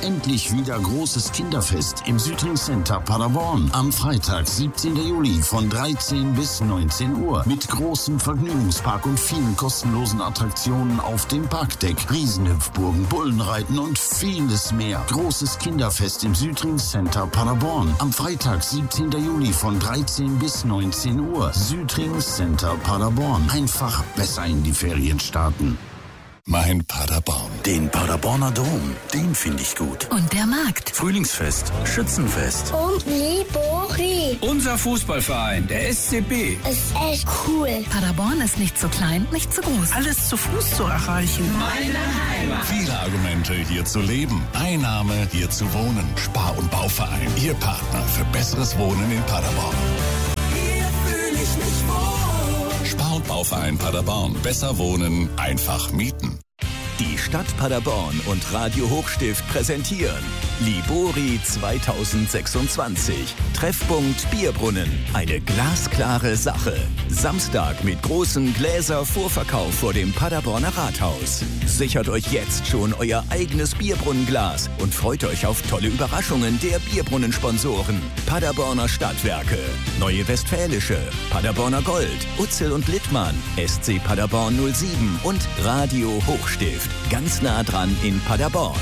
endlich wieder großes Kinderfest im Südring Center Paderborn. Am Freitag, 17. Juli von 13 bis 19 Uhr. Mit großem Vergnügungspark und vielen kostenlosen Attraktionen auf dem Parkdeck. Riesenhüpfburgen, Bullenreiten und vieles mehr. Großes Kinderfest im Südring Center Paderborn. Am Freitag, 17. Juli von 13 bis 19 Uhr. Südring Center Paderborn. Einfach besser in die Ferien starten. Mein Paderborn. Den Paderborner Dom, den finde ich gut. Und der Markt. Frühlingsfest, Schützenfest. Und Libori. Unser Fußballverein, der SCB. Ist echt cool. Paderborn ist nicht zu klein, nicht zu groß. Alles zu Fuß zu erreichen. Meine Heimat. Viele Argumente, hier zu leben. Einnahme, hier zu wohnen. Spar- und Bauverein, Ihr Partner für besseres Wohnen in Paderborn. Hier fühle ich mich wohl. Spar- und Bauverein Paderborn. Besser wohnen, einfach mieten. Die Stadt Paderborn und Radio Hochstift präsentieren Libori 2026. Treffpunkt Bierbrunnen. Eine glasklare Sache. Samstag mit großem Gläser-Vorverkauf vor dem Paderborner Rathaus. Sichert euch jetzt schon euer eigenes Bierbrunnenglas und freut euch auf tolle Überraschungen der Bierbrunnensponsoren. Paderborner Stadtwerke, Neue Westfälische, Paderborner Gold, Utzel und Littmann, SC Paderborn 07 und Radio Hochstift. Ganz nah dran in Paderborn.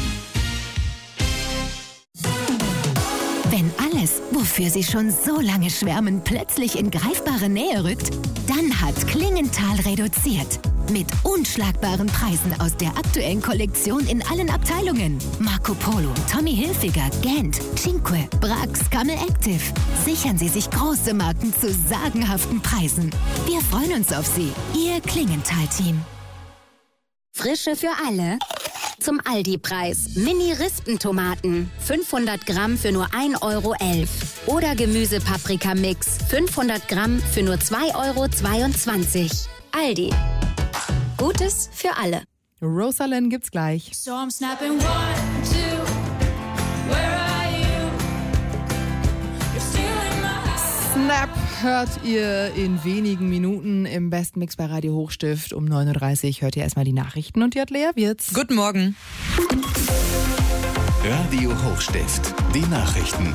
Wenn alles, wofür Sie schon so lange schwärmen, plötzlich in greifbare Nähe rückt, dann hat Klingenthal reduziert. Mit unschlagbaren Preisen aus der aktuellen Kollektion in allen Abteilungen. Marco Polo, Tommy Hilfiger, Gent, Cinque, Brax, Camel Active. Sichern Sie sich große Marken zu sagenhaften Preisen. Wir freuen uns auf Sie. Ihr Klingenthal-Team. Frische für alle. Zum Aldi-Preis. Mini-Rispentomaten. 500 Gramm für nur 1,11 Euro. Oder Gemüse-Paprika-Mix. 500 Gramm für nur 2,22 Euro. Aldi. Gutes für alle. Rosalind gibt's gleich. So I'm snapping 1, 2, where are you? You're still in my heart. Snap hört ihr in wenigen Minuten im Best Mix bei Radio Hochstift. Um 9.30 Uhr hört ihr erstmal die Nachrichten und die hat Lea Wirz. Guten Morgen. Radio Hochstift. Die Nachrichten.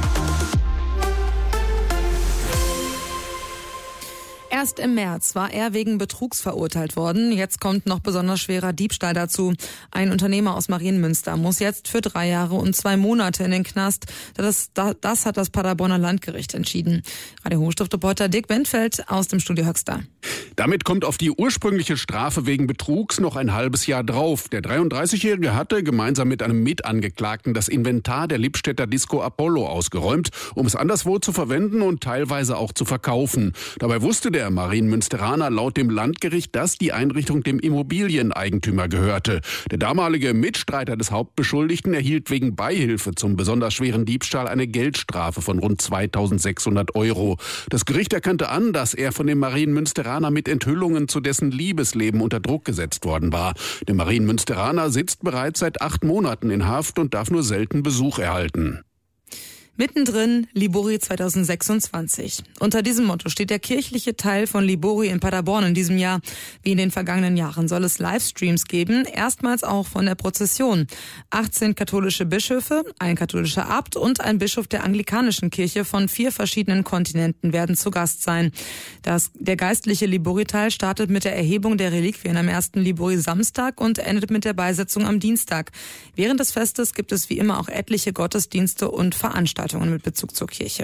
Erst im März war er wegen Betrugs verurteilt worden. Jetzt kommt noch besonders schwerer Diebstahl dazu. Ein Unternehmer aus Marienmünster muss jetzt für 3 Jahre und 2 Monate in den Knast. Das hat das Paderborner Landgericht entschieden. Radio Hochstift-Reporter Dick Bentfeld aus dem Studio Höxter. Damit kommt auf die ursprüngliche Strafe wegen Betrugs noch ein halbes Jahr drauf. Der 33-Jährige hatte gemeinsam mit einem Mitangeklagten das Inventar der Lippstädter Disco Apollo ausgeräumt, um es anderswo zu verwenden und teilweise auch zu verkaufen. Dabei wusste der Marienmünsteraner laut dem Landgericht, dass die Einrichtung dem Immobilieneigentümer gehörte. Der damalige Mitstreiter des Hauptbeschuldigten erhielt wegen Beihilfe zum besonders schweren Diebstahl eine Geldstrafe von rund 2.600 Euro. Das Gericht erkannte an, dass er von dem Marienmünsteraner mit Enthüllungen zu dessen Liebesleben unter Druck gesetzt worden war. Der Marienmünsteraner sitzt bereits seit 8 Monaten in Haft und darf nur selten Besuch erhalten. Mittendrin Libori 2026. Unter diesem Motto steht der kirchliche Teil von Libori in Paderborn in diesem Jahr. Wie in den vergangenen Jahren soll es Livestreams geben, erstmals auch von der Prozession. 18 katholische Bischöfe, ein katholischer Abt und ein Bischof der anglikanischen Kirche von 4 verschiedenen Kontinenten werden zu Gast sein. Der geistliche Libori-Teil startet mit der Erhebung der Reliquien am 1. Libori-Samstag und endet mit der Beisetzung am Dienstag. Während des Festes gibt es wie immer auch etliche Gottesdienste und Veranstaltungen mit Bezug zur Kirche.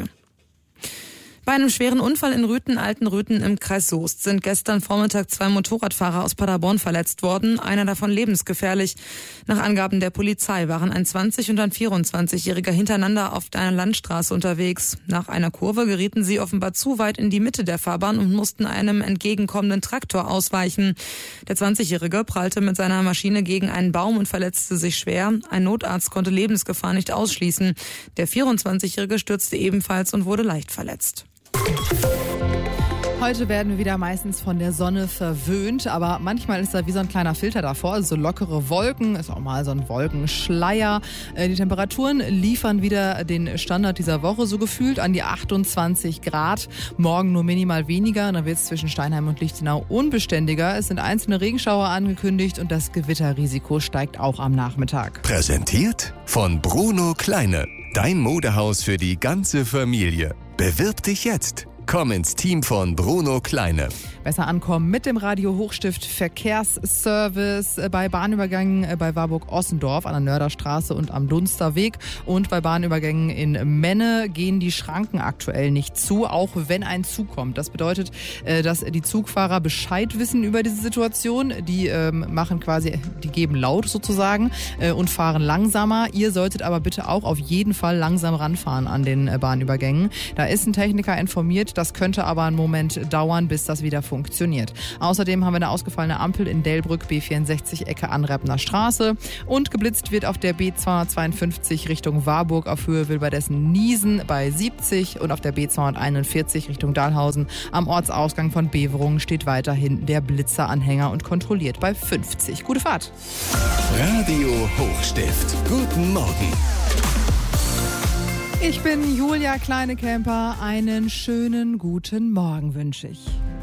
Bei einem schweren Unfall in Altenrüthen im Kreis Soest sind gestern Vormittag 2 Motorradfahrer aus Paderborn verletzt worden, einer davon lebensgefährlich. Nach Angaben der Polizei waren ein 20- und ein 24-Jähriger hintereinander auf einer Landstraße unterwegs. Nach einer Kurve gerieten sie offenbar zu weit in die Mitte der Fahrbahn und mussten einem entgegenkommenden Traktor ausweichen. Der 20-Jährige prallte mit seiner Maschine gegen einen Baum und verletzte sich schwer. Ein Notarzt konnte Lebensgefahr nicht ausschließen. Der 24-Jährige stürzte ebenfalls und wurde leicht verletzt. Heute werden wir wieder meistens von der Sonne verwöhnt, aber manchmal ist da wie so ein kleiner Filter davor, also so lockere Wolken, ist auch mal so ein Wolkenschleier. Die Temperaturen liefern wieder den Standard dieser Woche, so gefühlt an die 28 Grad. Morgen nur minimal weniger, dann wird es zwischen Steinheim und Lichtenau unbeständiger. Es sind einzelne Regenschauer angekündigt und das Gewitterrisiko steigt auch am Nachmittag. Präsentiert von Bruno Kleine, dein Modehaus für die ganze Familie. Bewirb dich jetzt. Komm ins Team von Bruno Kleine. Besser ankommen mit dem Radio Hochstift Verkehrsservice bei Bahnübergängen bei Warburg-Ossendorf an der Nörderstraße und am Dunsterweg. Und bei Bahnübergängen in Menne gehen die Schranken aktuell nicht zu, auch wenn ein Zug kommt. Das bedeutet, dass die Zugfahrer Bescheid wissen über diese Situation. Die die geben laut sozusagen und fahren langsamer. Ihr solltet aber bitte auch auf jeden Fall langsam ranfahren an den Bahnübergängen. Da ist ein Techniker informiert. Das könnte aber einen Moment dauern, bis das wieder funktioniert. Außerdem haben wir eine ausgefallene Ampel in Delbrück, B64 Ecke Anrebner Straße. Und geblitzt wird auf der B252 Richtung Warburg auf Höhe Wilberdessen-Niesen bei 70 und auf der B241 Richtung Dahlhausen am Ortsausgang von Beverungen steht weiterhin der Blitzeranhänger und kontrolliert bei 50. Gute Fahrt! Radio Hochstift. Guten Morgen. Ich bin Julia Kleinekemper. Einen schönen guten Morgen wünsche ich.